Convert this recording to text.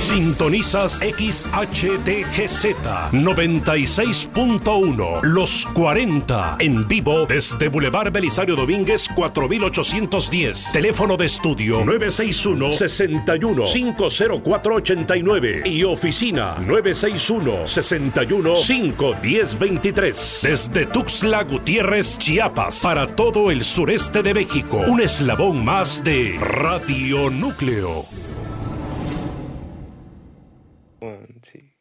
Sintonizas XHTGZ 96.1 Los 40 en vivo desde Boulevard Belisario Domínguez 4810. Teléfono de estudio 961-61-50489 y oficina 961-61-51023. Desde Tuxtla Gutiérrez, Chiapas, para todo el sureste de México. Un eslabón más de Radio Núcleo. 1, 2.